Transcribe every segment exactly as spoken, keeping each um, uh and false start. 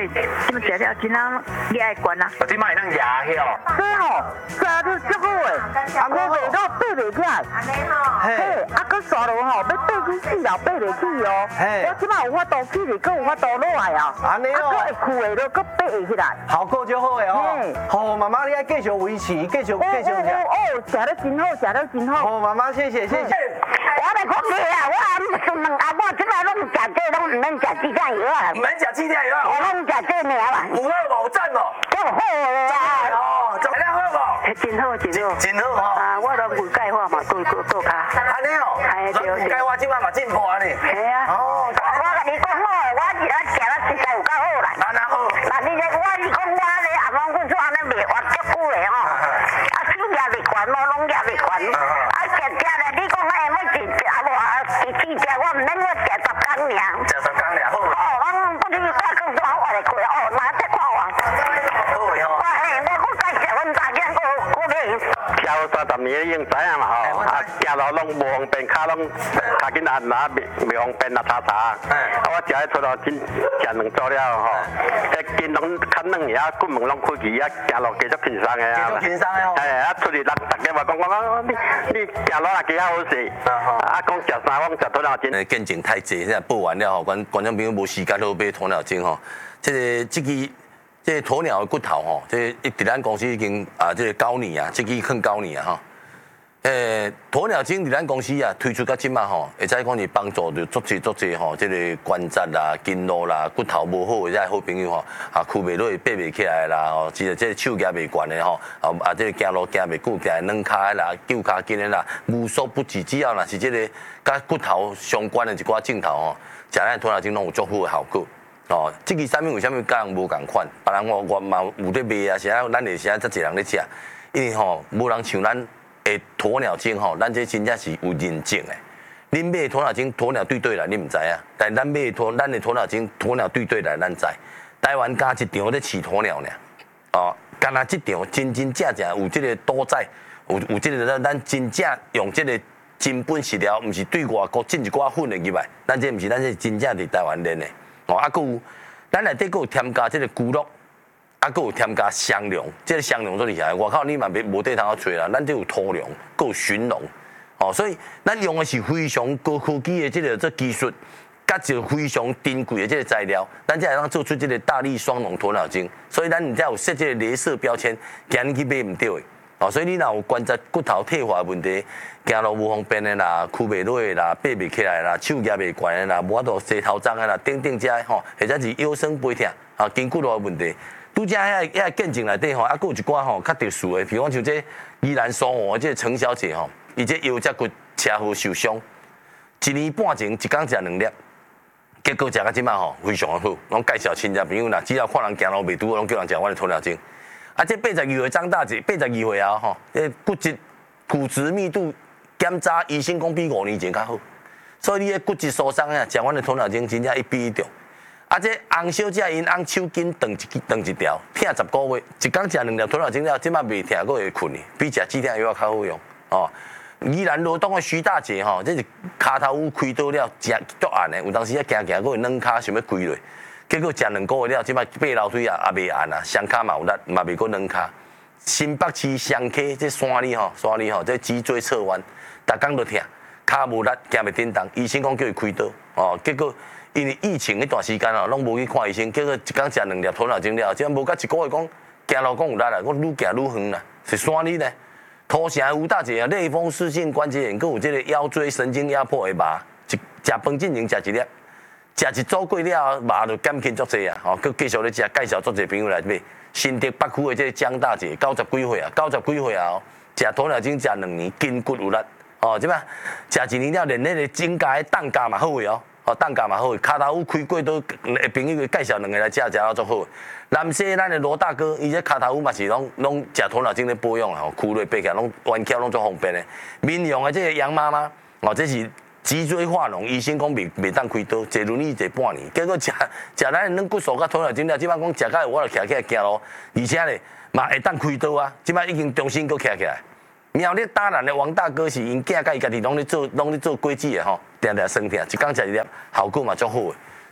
对，这么食了真好牙会关啊。 我即摆会当牙去哦。 对吼，食了足好诶，啊，我袂到爬袂起来。嘿，啊，佮刷落吼，要爬去四楼爬袂起哦。 嘿， 我即摆有法度起嚟，佮有法度落来啊。 安尼哦。 啊，佮会屈的，佮爬会起来。 效果就好诶哦。好，妈妈你爱继续维持，继续继续食。 哦，食得真好，食得真好。 好，妈妈谢谢谢谢。 我来讲你啊，我阿孙阿我即摆拢食这，拢唔免食鸡蛋药啊。 唔免食鸡蛋药啊？ 我拢食这尔啦。 有好无赞无？ 够好诶。 哦，质量好无？ 真好真好。 真好吼。 啊，我都有钙化嘛，够够够卡。 安尼哦。 哎对对。 钙化即摆嘛进步啊你。 系啊。 哦。 我甲你讲好，我我食了实在有够好啦。 安那好。 那你这我是讲我咧阿公阮做安尼袂活足久诶吼，啊手也袂悬咯，拢也袂悬。啊食食咧，你讲哎，要一啊无啊，一次食我毋免我食十工尔。 食十工尔好。 哦，我不知我讲怎我来开哦，那再看我。 好诶吼。 我嘿，我我介绍阮大家我我咧。 交三十年已經知影嘛吼，啊行路拢無方便，骹拢較緊按哪袂袂方便啊查查。啊我食迄出咯，真食兩做了吼，迄筋拢較軟啊，骨門攏開去啊，行路繼續輕鬆嘅啊。 繼續輕鬆嘅吼。 哎，啊出去人大家話講講講，你你行路也幾好勢。啊講食啥，我講食鸵鳥精。 誒見證太濟，現在報完了吼，觀觀眾朋友無時間好買鸵鳥精吼。即個即支即個鸵鳥的骨頭吼，即個佇咱公司已經啊，即個九年啊，即支囥九年啊吼。誒鸵鳥精佇咱公司啊推出到即馬吼，會使講是幫助着足濟足濟吼，即個關節啦、筋絡啦、骨頭無好嘅即好朋友吼，啊跍袂落去、爬袂起來啦，吼，即個即個手舉袂懸嘅吼，啊啊即個行路行袂久，行軟骹啦、舊骹筋嘅啦，無所不治，只要若是即個甲骨頭相關嘅一寡症頭吼，食咱鸵鳥精攏有足好嘅效果。哦，即個產品為啥物甲人無共款？別人我我嘛有咧賣啊，是啊，咱會是啊，遮濟人咧食，因為吼無人像咱。誒鸵鳥精吼，咱這真正是有認證的。恁買鸵鳥精，鸵鳥對對來，你唔知啊。但咱買鸵，咱的鸵鳥精，鸵鳥對對來，咱知。台灣加一場咧飼鸵鳥呢，哦，干那一場真真正正有這個賭仔，有有這個咱咱真正用這個真本飼料，唔是對外國進一寡粉的入來。咱這唔是，咱這真正佇台灣練的。哦，啊，佫有咱內底佫有添加這個龜鹿。啊，佫有添加雙龍，即個雙龍最厲害。外口你嘛無無地通找啦，咱這有土龍，佫有馴龍，哦，所以咱用的是非常高科技的即個這技術，甲一個非常珍貴的即個材料，咱才會當做出即個大力雙龍鸵鳥精。所以咱毋才有設即個鐳射標籤，驚你去買唔到的。哦，所以你若有關節骨頭退化問題，行路無方便的啦，跍袂落的啦，爬袂起來啦，手舉袂懸的啦，無法度洗頭髒的啦，等等遮吼，或者是腰酸背痛啊，筋骨路的問題。拄則遐遐見證內底吼，啊，佫有一寡吼較特殊的，譬如講像這宜蘭蘇澳這陳小姐吼，伊這腰脊骨車禍受傷，一年半前一工食兩粒，結果食到即馬吼非常的好，攏介紹親戚朋友啦，只要看人行路袂拄，攏叫人食阮的鸵鳥精。啊，這八十二歲張大姐，八十二歲啊吼，這骨質骨質密度檢查醫生講比五年前較好，所以你的骨質疏鬆啊，食阮的鸵鳥精真正一比一中。啊！這洪小姐因洪手筋斷一斷一條，疼十個月，一工食兩粒鸵鳥精了，即馬袂疼，佫會困呢，比食止疼藥較好用哦。宜蘭羅東的徐大姐吼，這是骹頭有開刀了，食足暗的，有當時一行行佫會軟骹想要跪落，結果食兩個月了，即馬爬樓梯啊也袂暗啊，雙骹嘛有力，嘛袂佫軟骹。新北市雙溪這山裡吼，山裡吼，這脊椎側彎，逐工都疼，骹無力，行袂叮當，醫生講叫伊開刀哦，結果。因為疫情迄段時間哦，攏無去看醫生，結果一工食兩粒鸵鳥精了，即無甲一個月講行路講有力啦，我愈行愈遠啦，是山裡呢。土城吳大姐啊，類風濕性關節炎，佫有即個腰椎神經壓迫的麻，一食飯進前食一粒，食一組過了，麻就減輕足濟啊！吼，佫繼續咧食，介紹足濟朋友來買。新竹北區的即個江大姐，九十幾歲啊，九十幾歲啊，食鸵鳥精食兩年，筋骨有力，哦，即擺食一年了，連迄個指甲的凍甲嘛好個哦。哦，凍甲嘛好，骹頭有開過都誒朋友介紹兩個來食，食到足好。南西咱的羅大哥，伊這骹頭有嘛是攏攏食鸵鳥精咧保養吼，跍落爬起來攏彎翹攏足方便的。民用的這個楊媽媽，哦，這是脊椎化膿，醫生講袂袂當開刀，坐輪椅坐半年，結果食食咱的軟骨素甲鸵鳥精了，即擺講食甲有法度徛起來行路，而且咧嘛會當開刀啊，即擺已經重新佫徛起來。苗栗大蘭的王大哥是因囝甲伊家己攏咧做，攏咧做果子的吼，定定酸疼，一工食一粒，效果嘛足好的。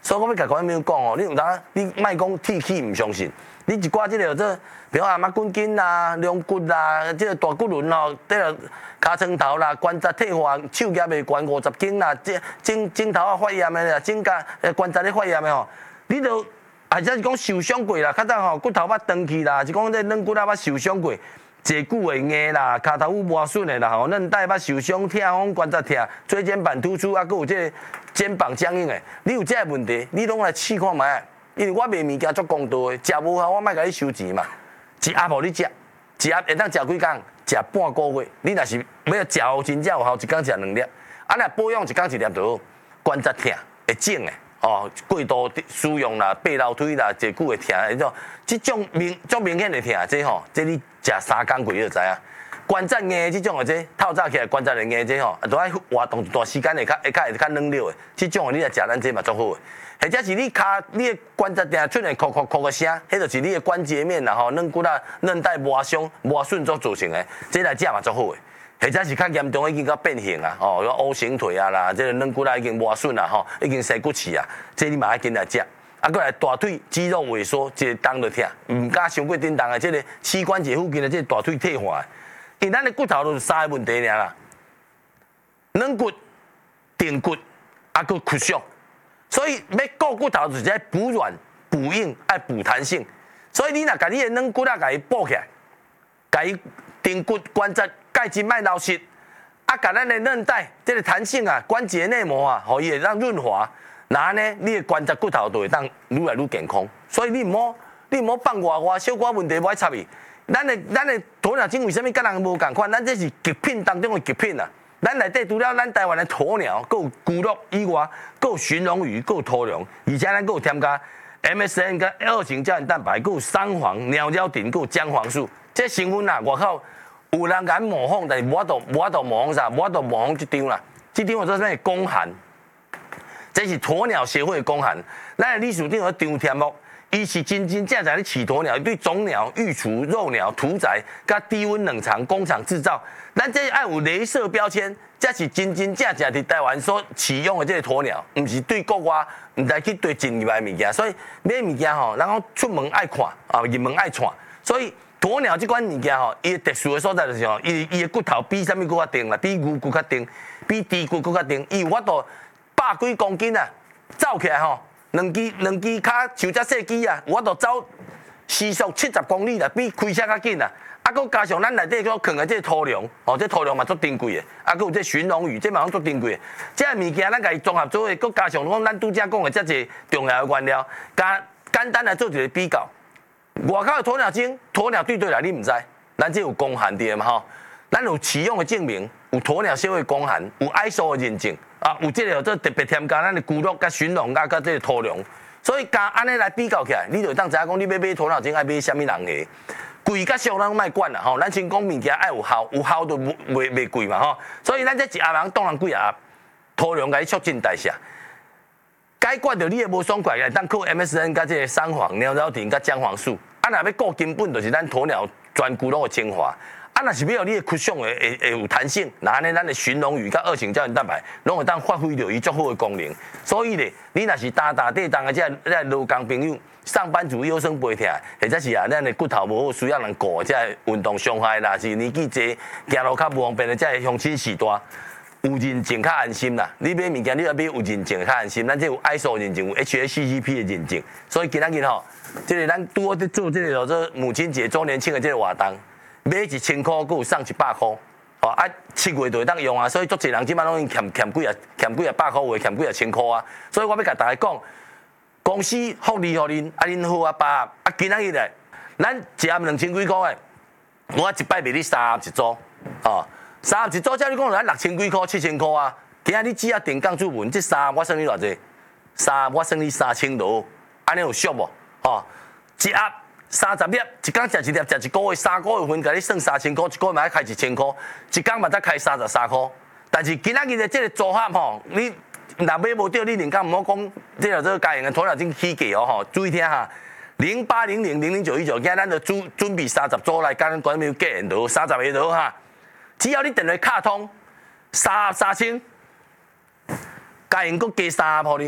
所以我要甲观众朋友讲哦，你有当你莫讲铁齿唔相信，你一寡即个这，比如阿妈筋筋啦、龙骨啦、即个大骨轮哦，即个尻川头啦、关节退化、手脚袂悬五十斤啦，即颈颈头啊发炎的啦，颈甲关节咧发炎的吼，你都或者是讲受伤过啦，较早吼骨头捌断去啦，是讲这软骨啊捌受伤过。坐久会硬啦，骹头有磨损的啦，吼，韧带捌受伤、痛风、关节痛、椎间盘突出，啊，佮有这个肩膀僵硬的，你有这个问题，你拢来试看卖。因为我卖物件足公道的，食无效我莫甲你收钱嘛。一盒无你食，一盒会当食几工？食半个月。你若是要食有真正有效，一工食两粒。啊，若保养一工一粒就好。关节痛会整的，哦，过度使用啦、爬楼梯啦、坐久会痛迄种，即种明足明显的痛，这吼，这你食三工过你就知影。关节硬即种的这透早起来关节会硬这吼，都爱活动一段时间会较会较会较软了的。即种的你来食咱这嘛足好的。或者是你骹你的关节定出现咳咳咳的声，迄就是你的关节面啦吼，软骨啊、韧带磨伤、磨损所造成的，这来食嘛足好的。或者是较严重已经到变形啊，哦，O型腿啊啦，这个软骨啊已经磨损啦吼，已经生骨刺啊，这你嘛爱紧来食。啊，过来大腿肌肉萎缩，一个动就痛，唔敢伤过叮当的，这个膝关节附近的这个大腿退化，因为咱的骨头都是三个问题尔啦，软骨、顶骨，啊，佮骨伤。所以要顾骨头，就是在补软、补硬、爱补弹性。所以你若甲你的软骨啊，甲伊补起来，甲伊顶骨关节钙质卖流失，啊，甲咱的韧带这个弹性啊、关节内膜啊，互伊会让润滑，然呢，你的关节骨头就会当愈来愈健康。所以你唔好，你唔好放外外小可问题无爱插伊。咱的咱的鸵鸟精为什么甲人无共款？咱这是极品当中的极品啊！咱内底除了咱台湾的鸵鸟，佮有龟鹿以外，佮有鲟龙鱼，佮有鸵龙，而且咱佮有添加 M S N 跟二型胶原蛋白，佮有三黄、鸟胶顶，佮有姜黄素。这成分啊，外口有人敢模仿，但是无法度无法度模仿啥，无法度模仿这张啦。这张我做啥公函？这是鸵鸟协会的公函。咱的历史顶有张题目。伊是真真正正咧饲鸵鸟，对种鸟、育雏、肉鸟、屠宰、甲低温冷藏工厂制造，咱这爱有雷射标签，才是真真正正伫台湾所饲养的这个鸵鸟，毋是对国外，毋知去对进入来物件。所以买物件吼，然后出门爱看，啊入门爱看。所以鸵鸟这款物件吼，伊特殊的所在就是吼，伊伊的骨头比啥物骨较硬啦，比牛骨较硬，比猪骨骨较硬，伊有法度百几公斤啊，走起来吼。两支两支脚像只细机啊，有法度走时速七十公里啦，比开车较紧啊。啊，佮加上咱内底佮放的这土龙，哦，这土龙嘛足珍贵的，啊，佮有这鲟龙鱼，这嘛足珍贵的。这物件咱家己综合做伙，佮加上讲咱拄则讲的遮济重要的原料，加简单来做一个比较。外口的鸵鸟精，鸵鸟对对来你毋知，咱这有公函的嘛吼，咱有饲养的证明，有鸵鸟协会公函，有 I S O 的认证。啊，有这个做特别添加咱的骨鹿、甲鲟龙、甲甲这个土龙，所以加安尼来比较起来，你就当知影讲你要买鸵鸟精爱买啥物人的，贵甲俗咱莫管啦吼，咱先讲物件爱有效，有效就袂袂贵嘛吼，所以咱这一盒人当然几盒，土龙甲你促进代谢，解决着你的无爽快个，当靠 M S N 甲这个三黄、鸟胶锭甲姜黄素，啊，若要顾根本就是咱鸵鸟全骨龙的精华。啊，若是要你的骨相会会会有弹性，那安尼咱的鲟龙鱼甲二型胶原蛋白，拢会当发挥到伊足好的功能。所以咧，你若是大大地当的这这劳工朋友，上班族腰酸背痛，或者是啊，咱的骨头无好需要人顾，这运动伤害啦，是年纪济行路较无方便的，这乡亲时代有认证较安心啦。你买物件你要买有认证较安心，咱这有 I S O 认证，有 H A C C P 的认证，所以今仔日吼，这个咱拄好在做这个叫做母亲节周年庆的这个活动。买一千块，佮有送一百块，哦啊，七月就会当用啊，所以足侪人即摆拢欠欠几啊，欠几啊百块，有欠几啊千块啊，所以我要甲大家讲，公司福利互恁，啊恁好啊爸，啊今仔日咧，咱一盒两千几块诶，我一摆卖你三盒一组，哦，三盒一组，照你讲咱六千几块、七千块啊，今仔日只要定岗注文，这三盒我算你偌济？三盒我算你三千多，安尼有俗无？哦，一盒。三十粒，一工食一粒，食一个月，三个月份，甲你算三千块，一个月嘛要开一千块，一工嘛才开三十三块。但是今仔日的这个组合吼，你若买无到，你连讲唔好讲，这个这个家用的鸵鸟精起价哦吼，注意听哈，零八零零零零九一九，今仔咱就准准备三十组来，甲咱观众朋友结缘就好，三十个就好哈。只要你电话卡通，三三千，家用阁加三盒互你，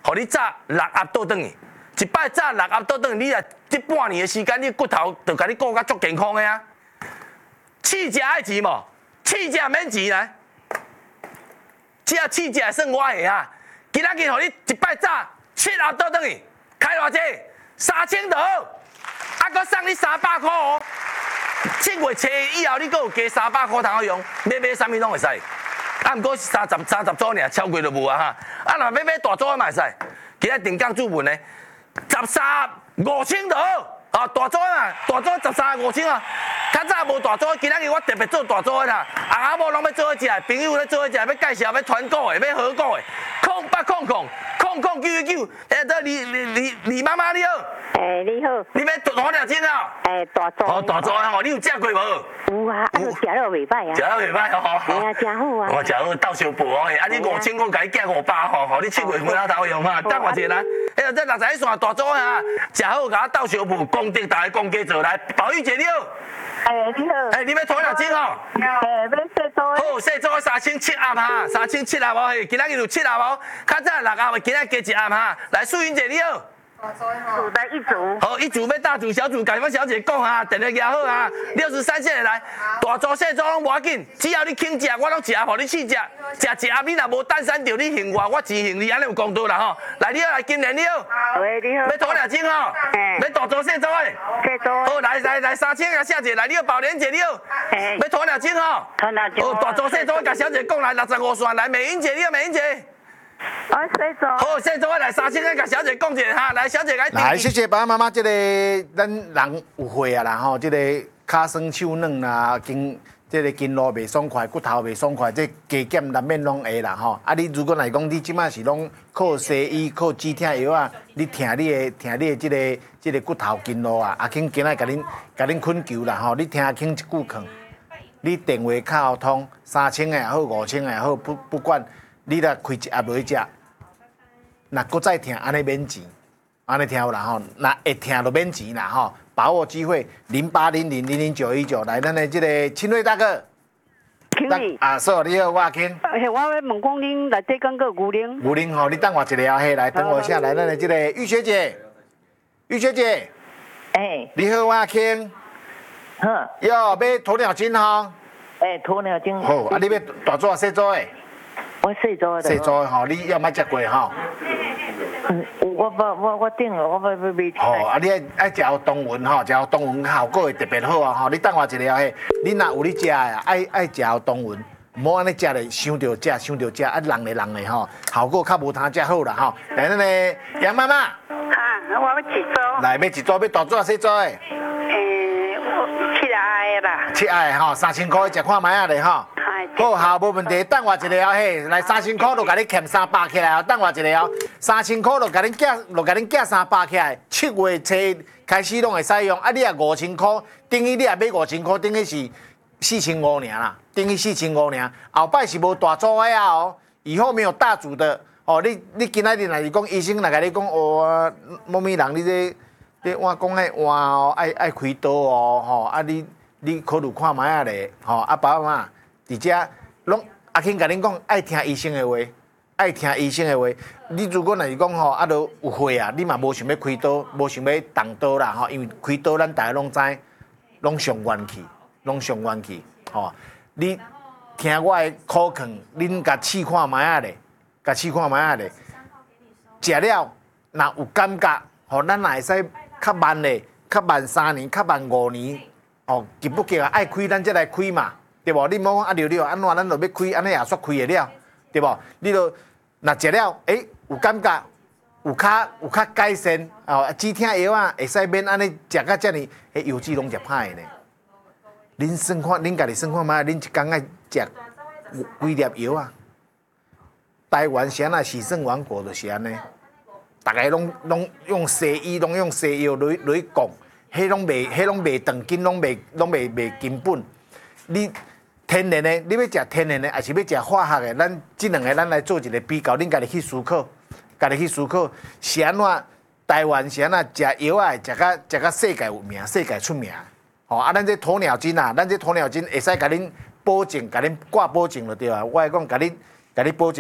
互你炸六盒倒转去，一摆炸六盒倒转去，你啊这半年的时间，你骨头就甲你顾甲足健康的啊。试食爱钱无？试食免钱来，只要试食算我的啊。今仔日互你一摆炸七盒倒转去，开偌济？三千多，啊，搁送你三百块哦。七月初以后，你搁有加三百块通好用，要买啥物拢会使。啊，毋过是三十三十组尔，超过就无啊哈。啊，若要买大组的嘛会使。今仔定岗注文呢，十三五千多，啊，大组啊，大组十三五千啊。较早无大组，今仔日我特别做大组的啦。阿阿某拢要做伙食，朋友咧做伙食，要介绍要团购的，要合购的，空八空空空空九九，哎，这李李李李妈妈你好。 诶，你好。 你要鸵鸟精啊？ 诶，大组。 哦，大组的吼，你有食过无？ 有啊，啊，食了袂歹啊。 食了袂歹吼。 系啊，真好啊。 我食好倒烧布哦，啊，你五千块，甲你寄五百吼，吼，你七月份啊头用哈，等我一下来。哎呀，这六十一线大组的啊，食好甲我倒烧布，功德大家公家做来，宝玉姐你好。 诶，你好。 哎，你要鸵鸟精哦？ 诶，要细组的。 好，细组的三千七盒哈，三千七盒哦，嘿，今仔日有七盒哦，较早六盒，今仔加一盒哈。来，素云姐你好。 组的一组。 好，一组要大组、小组，甲阮小姐讲哈，电话拿好哈。六十三线的来，大组、小组拢无要紧，只要你肯食，我拢食，互你试食。食一盒你若无单身着，你幸我，我只幸你，安尼有公道啦吼。来，你好，来今年你好。 喂，你好。 要鸵鸟精吼？ 嘿。 要大组、小组的。 细组。 好，来来来，三千个小姐来，你好，宝莲姐你好。 嘿。 要鸵鸟精吼？ 鸵鸟精。 哦，大组、小组甲小姐讲来，六十五线来，美英姐你好，美英姐。 我细组。 好，细组来三千个甲小姐讲者哈，来小姐来。 来，谢谢爸爸妈妈，这个咱人有会啊啦吼，这个骹酸手软啦，筋这个筋络袂爽快，骨头袂爽快，这加减难免拢会啦吼。啊，你如果来讲，你即摆是拢靠西医、靠止痛药啊，你疼你的疼你的这个这个骨头筋络啊，啊，肯今仔甲恁甲恁困求啦吼，你听肯一句劝，你电话卡好通，三千个也好，五千个也好，不不管。你若开一盒落去食，若搁再疼，安尼免钱，安尼听有啦吼。若会疼就免钱啦吼，把握机会，零八零零零零九一九来，咱的这个清瑞大哥。 清瑞。 啊，所你好，我阿清。 嘿，我要问讲恁内底敢个牛奶？ 牛奶吼，你等我一下嘿，来等我一下来，咱的这个玉学姐，玉学姐。 哎。 你好，我阿清。 呵。 哟，要鸵鸟精吼。 哎，鸵鸟精。 好，啊，你要大组啊，小组的？ 我细组的。 细组的吼，你要捌食过吼？ 嗯，我我我我顶了，我要要买。 哦，啊，你爱爱食有冬云吼，食有冬云效果会特别好啊吼。你等我一下嘿，你若有你食的啊，爱爱食有冬云，唔好安尼食咧，想着食，想着食，啊，人咧人咧吼，效果较无通食好啦吼。来，咱个杨妈妈。 哈，我要一组。 来，要一组，要大组啊，小组的？ 诶，我七爱的啦。 七爱吼，三千块食看卖啊咧吼。好，好，无问题。等我一下嘿，来三千块就甲你欠三百起来哦。等我一下哦，三千块就甲恁寄，就甲恁寄三百起来。七月初开始拢会使用，啊，你也五千块，等于你也买五千块，等于是四千五尔啦，等于四千五尔。后摆是无大组的啊哦，以后没有大组的哦。你你今仔日若是讲医生来甲你讲哦，某咪人你这这我讲迄换哦，爱爱开刀哦，吼啊你你考虑看卖啊咧，吼啊爸妈。伫遮拢阿庆甲恁讲，爱听医生的话，爱听医生的话。你如果若是讲吼，啊，都有血啊，你嘛无想要开刀，无想要动刀啦吼，因为开刀咱大家拢知，拢上冤气，拢上冤气吼。你听我的苦劝，恁甲试看卖啊咧，甲试看卖啊咧，食了若有感觉，吼，咱也会使较慢咧，较慢三年，较慢五年，哦，急不急啊？爱开咱才来开嘛。对无？你莫讲啊，溜溜安怎，咱就要开，安尼也煞开会了，对无？你就若食了，诶、欸，有感觉，有较有较改善，哦，止痛药啊，会使免安尼食到遮尔，迄油脂拢食歹的呢。恁算看，恁家己算看卖，恁一工爱食几粒药啊？台湾是安那洗肾王国就是安尼，大家拢拢用西医，拢用西药来来讲，迄拢袂，迄拢袂长筋，拢袂拢袂袂根本。你天然的，你要食天然的，还是要食化学的？咱这两个咱来做一个比较，恁家己去思考，家己去思考是安怎？台湾是安怎食药啊？食到食到世界有名，世界出名。吼、哦、啊，咱这鸵鸟精啊，咱这鸵鸟精会使甲恁保证，甲恁挂保证就对啊。我来讲，甲恁甲恁保证，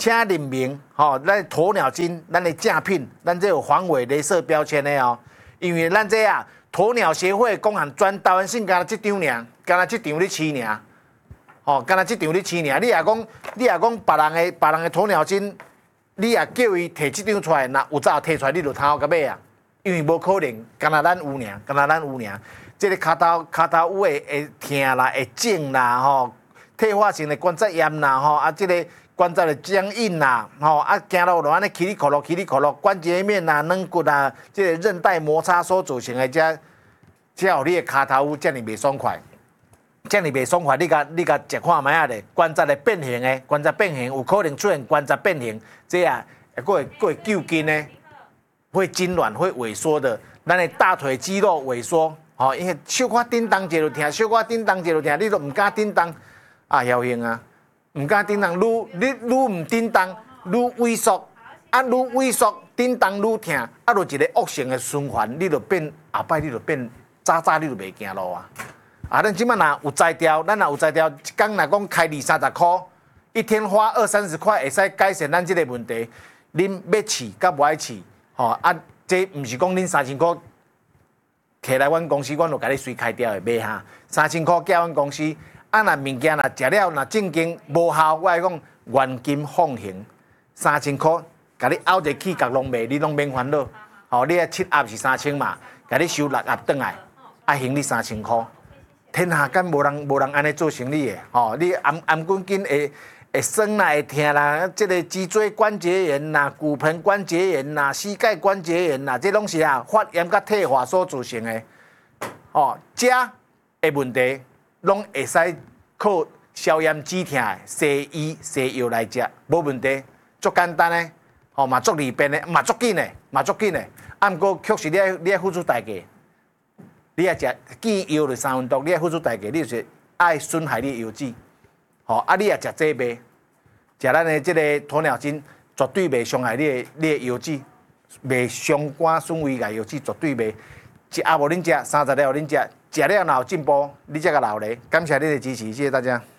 请认明吼，咱鸵鸟精，咱的正品，咱这有防伪镭射标签的哦。因为咱这啊，鸵鸟协会讲含全台湾省，干那这张尔，干那这张咧饲尔。吼，干那这张咧饲尔。你若讲，你若讲别人的别人的鸵鸟精，你也叫伊摕这张出来，那有早摕出来，你就头甲尾啊。因为无可能，干那咱有尔，干那咱有尔。这个骹头骹头有会会痛啦，会肿啦，吼，退化性的关节炎啦，吼，啊，这个关节的僵硬啦，吼，啊，行路就安尼起哩可落起哩可落，关节面啦、软骨啊，这个韧带摩擦所造成的，才才互你的骹头有遮尔袂爽快，遮尔袂爽快，你甲你甲食看卖啊咧，关节的变形的，关节变形有可能出现关节变形，这啊，还会还会揪筋的，会痉挛、会萎缩的，咱的大腿肌肉萎缩。哦，因为小可叮当一就痛，小可叮当一就痛，你都唔敢叮当，啊，侥幸啊，唔敢叮当，愈你愈唔叮当，愈萎缩，啊，愈萎缩，叮当愈痛，啊，就一个恶性的循环，你就变后摆你就变早早你就袂行路啊。啊，咱即摆若有才调，咱若有才调，一工若讲开二三十箍，一天花二三十块，会使改善咱即个问题。恁要饲甲无爱饲，吼啊，这毋是讲恁三千箍。摕来阮公司，阮就甲你随开掉的买哈，三千箍寄阮公司，啊若物件若食了若正经无效，我来讲原金放行，三千箍，甲你拗一个气角拢卖，你拢免烦恼。吼，你啊七盒是三千嘛，甲你收六盒转来，啊行你三千箍。天下间无人无人安尼做生意的，吼，你颔颔棍筋会会酸啦，会痛啦，即个脊椎关节炎啦、骨盆关节炎啦、膝盖关节炎啦，这拢是啊发炎甲退化所造成的。哦，食的问题拢会使靠消炎止痛的西医西药来食，无问题，足简单的，哦嘛足利便的，嘛足紧的，嘛足紧的。啊，毋过确实你爱你爱付出代价，你爱食见药就三分毒，你爱付出代价，你就是爱损害你的腰子。吼、哦，啊，你也食这卖，食咱的这个鸵鸟精，绝对袂伤害你的你的腰子，袂伤肝损胃癌腰子，绝对袂。一盒无恁食，三十了互恁食，食了若有进步，你才甲留咧。感谢你的支持，谢谢大家。